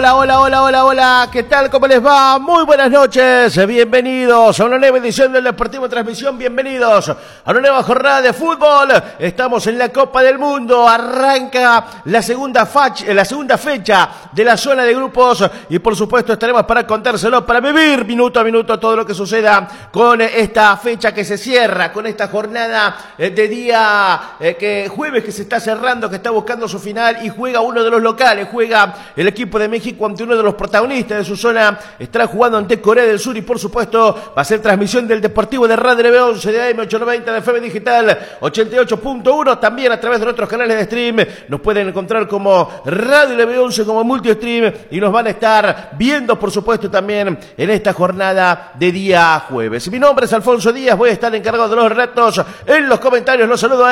Hola, ¿qué tal? ¿Cómo les va? Muy buenas noches, bienvenidos a una nueva edición del Deportivo Transmisión, bienvenidos a una nueva jornada de fútbol. Estamos en la Copa del Mundo, arranca la segunda fecha de la zona de grupos y por supuesto estaremos para contárselo, para vivir minuto a minuto todo lo que suceda con esta fecha que se cierra, con esta jornada de día jueves que se está cerrando, que está buscando su final y juega uno de los locales, juega el equipo de México ante uno de los protagonistas de su zona, estará jugando ante Corea del Sur y por supuesto va a ser transmisión del Deportivo de Radio LB11 de AM890 de FM Digital 88.1, también a través de nuestros canales de stream, nos pueden encontrar como Radio LB11, como Multistream y nos van a estar viendo por supuesto también en esta jornada de día jueves. Mi nombre es Alfonso Díaz, voy a estar encargado de los relatos en los comentarios, los saludo a